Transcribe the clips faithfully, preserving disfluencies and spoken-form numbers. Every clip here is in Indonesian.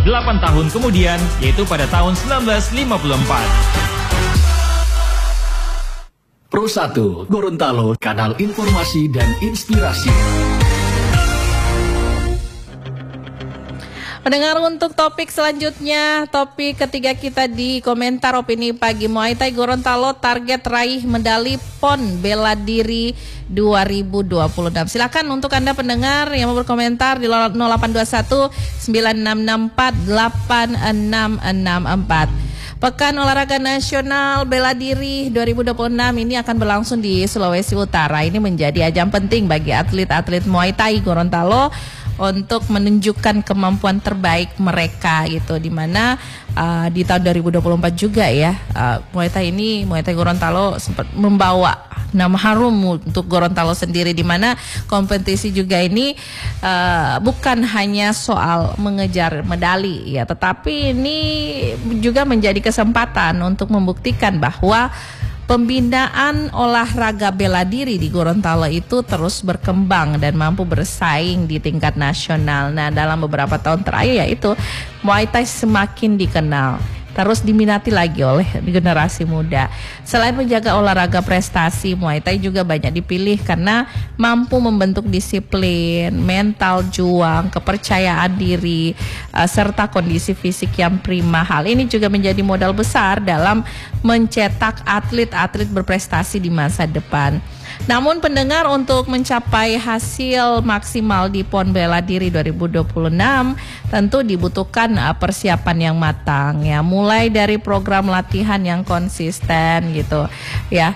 delapan tahun kemudian, yaitu pada tahun seribu sembilan ratus lima puluh empat. Pro satu Gorontalo, kanal informasi dan inspirasi. Mendengar untuk topik selanjutnya, topik ketiga kita di komentar opini pagi. Muay Thai Gorontalo target raih medali P O N bela diri dua ribu dua puluh enam. Silakan untuk Anda pendengar yang mau berkomentar di nol delapan dua satu sembilan enam enam empat delapan enam enam empat. Pekan Olahraga Nasional Bela Diri dua ribu dua puluh enam ini akan berlangsung di Sulawesi Utara. Ini menjadi ajang penting bagi atlet-atlet Muay Thai Gorontalo untuk menunjukkan kemampuan terbaik mereka gitu, dimana uh, di tahun dua ribu dua puluh empat juga ya uh, Muay Thai ini Muay Thai Gorontalo sempat membawa nama harum untuk Gorontalo sendiri, dimana kompetisi juga ini uh, bukan hanya soal mengejar medali ya, tetapi ini juga menjadi kesempatan untuk membuktikan bahwa pembinaan olahraga bela diri di Gorontalo itu terus berkembang dan mampu bersaing di tingkat nasional. Nah, dalam beberapa tahun terakhir yaitu Muay Thai semakin dikenal, terus diminati lagi oleh generasi muda. Selain menjaga olahraga prestasi, Muay Thai juga banyak dipilih karena mampu membentuk disiplin, mental juang, kepercayaan diri, uh, serta kondisi fisik yang prima. Hal ini juga menjadi modal besar dalam mencetak atlet-atlet berprestasi di masa depan. Namun pendengar, untuk mencapai hasil maksimal di P O N Bela Diri dua ribu dua puluh enam tentu dibutuhkan uh, persiapan yang matang ya, mulai dari program latihan yang konsisten gitu ya,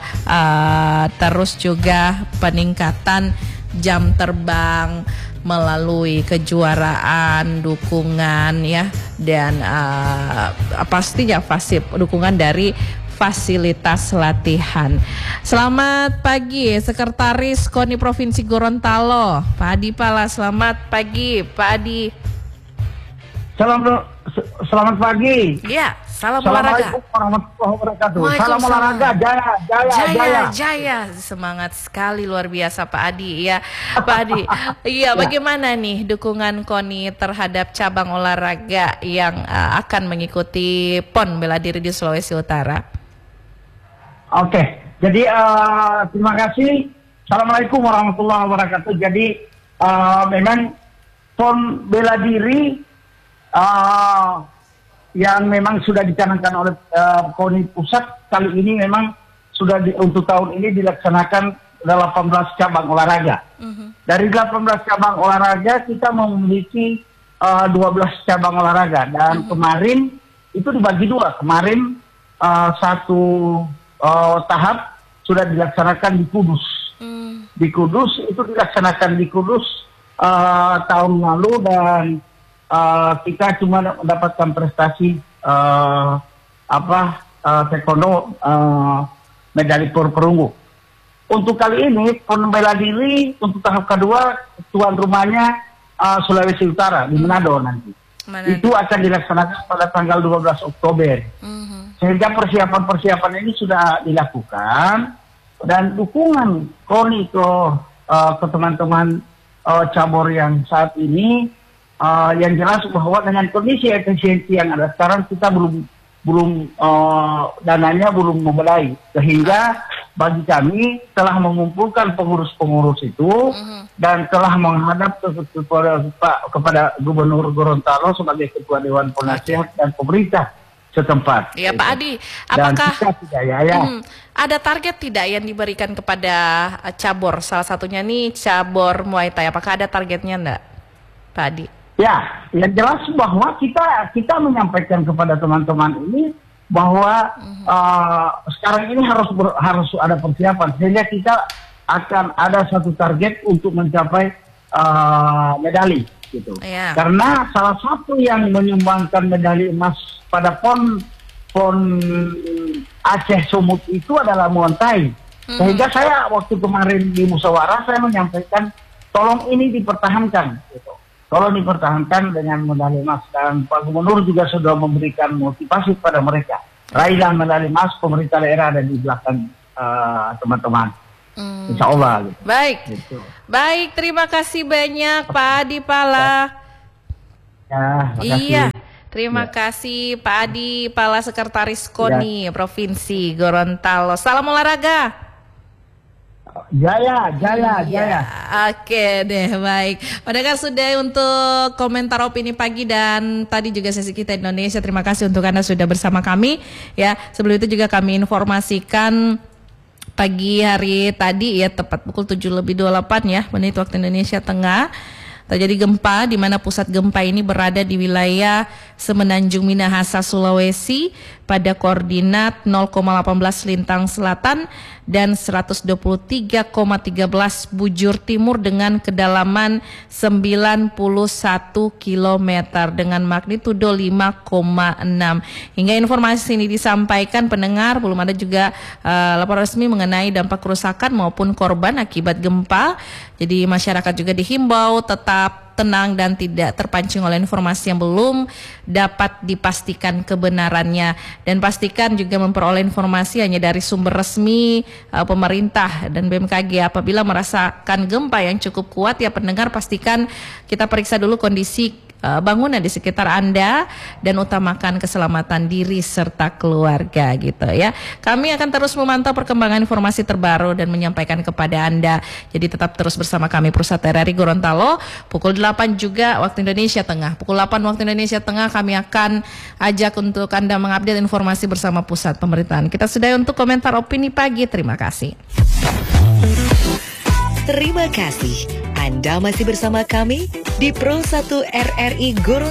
uh, terus juga peningkatan jam terbang melalui kejuaraan, dukungan ya, dan uh, pastinya pasti dukungan dari fasilitas latihan. Selamat pagi, Sekretaris KONI Provinsi Gorontalo, Pak Adi Pala. Selamat pagi, Pak Adi. Salam, selamat pagi. Ya, salam olahraga. Assalamualaikum warahmatullahi wabarakatuh. Salam olahraga, jaya, jaya, jaya, jaya. Jaya, semangat sekali, luar biasa Pak Adi. Ya, Pak Adi. Iya, bagaimana nih dukungan KONI terhadap cabang olahraga yang uh, akan mengikuti P O N Bela Diri di Sulawesi Utara? Oke, jadi uh, terima kasih. Assalamualaikum warahmatullahi wabarakatuh. Jadi uh, memang P O N Bela Diri uh, yang memang sudah dicanangkan oleh uh, KONI Pusat kali ini memang sudah di, untuk tahun ini dilaksanakan delapan belas cabang olahraga. Uh-huh. Dari delapan belas cabang olahraga kita memiliki uh, dua belas cabang olahraga, dan uh-huh. kemarin itu dibagi dua. Kemarin uh, satu Uh, tahap sudah dilaksanakan di Kudus. Hmm. Di Kudus itu dilaksanakan di Kudus uh, tahun lalu, dan uh, kita cuma mendapatkan prestasi uh, apa uh, taekwondo uh, medali perunggu. Untuk kali ini P O N Bela Diri untuk tahap kedua tuan rumahnya uh, Sulawesi Utara di Manado nanti. Manado. Itu akan dilaksanakan pada tanggal dua belas Oktober. Hmm. Sehingga persiapan-persiapan ini sudah dilakukan, dan dukungan KONI ke, uh, ke teman-teman uh, cabur yang saat ini, uh, yang jelas bahwa dengan kondisi efisiensi yang ada sekarang kita belum belum uh, dananya belum memadai, sehingga bagi kami telah mengumpulkan pengurus-pengurus itu uh-huh. dan telah menghadap ke, ke, kepada, kepada Gubernur Gorontalo sebagai Ketua Dewan Penasihat dan pemerintah setempat. Ya Pak Adi, apakah tidak, ya, ya. Hmm, ada target tidak yang diberikan kepada cabur? Salah satunya nih cabur Muay Thai. Apakah ada targetnya enggak, Pak Adi? Ya, yang jelas bahwa kita kita menyampaikan kepada teman-teman ini bahwa uh-huh. uh, sekarang ini harus ber, harus ada persiapan, sehingga kita akan ada satu target untuk mencapai uh, medali gitu. Yeah. Karena salah satu yang menyumbangkan medali emas pada pon pon Aceh Sumut itu adalah Muay Thai. Mm-hmm. Sehingga saya waktu kemarin di musyawarah saya menyampaikan tolong ini dipertahankan gitu. Tolong dipertahankan dengan medali emas, dan Pak Gubernur juga sudah memberikan motivasi kepada mereka. Raihlah medali emas, pemerintah daerah ada di belakang uh, teman-teman. Hmm. Insya Allah. Gitu. Baik, gitu. Baik, terima kasih banyak Pak Adi Pala. Ya, iya, Terima kasih Pak Adi, Kepala Sekretaris KONI Provinsi Gorontalo. Salam olahraga. Jaya, jaya, Iya, jaya. Oke deh, baik. Padahal sudah untuk komentar opini pagi dan tadi juga sesi kita Indonesia. Terima kasih untuk Anda sudah bersama kami. Ya, sebelum itu juga kami informasikan pagi hari tadi ya tepat pukul tujuh lebih dua puluh delapan ya menit waktu Indonesia Tengah. Terjadi gempa di mana pusat gempa ini berada di wilayah Semenanjung Minahasa, Sulawesi pada koordinat nol koma satu delapan lintang selatan dan seratus dua puluh tiga koma tiga belas bujur timur dengan kedalaman sembilan puluh satu kilometer dengan magnitudo lima koma enam. Hingga informasi ini disampaikan pendengar, belum ada juga uh, laporan resmi mengenai dampak kerusakan maupun korban akibat gempa. Jadi masyarakat juga dihimbau tetap tenang dan tidak terpancing oleh informasi yang belum dapat dipastikan kebenarannya, dan pastikan juga memperoleh informasi hanya dari sumber resmi uh, pemerintah dan B M K G. Apabila merasakan gempa yang cukup kuat ya pendengar, pastikan kita periksa dulu kondisi Uh, bangunan di sekitar Anda dan utamakan keselamatan diri serta keluarga gitu ya. Kami akan terus memantau perkembangan informasi terbaru dan menyampaikan kepada Anda. Jadi tetap terus bersama kami Pusat R R I Gorontalo. Pukul delapan juga waktu Indonesia Tengah. Pukul delapan waktu Indonesia Tengah kami akan ajak untuk Anda mengupdate informasi bersama Pusat Pemerintahan. Kita sudah untuk komentar opini pagi. Terima kasih. Terima kasih. Anda masih bersama kami di Pro satu R R I Gorontalo.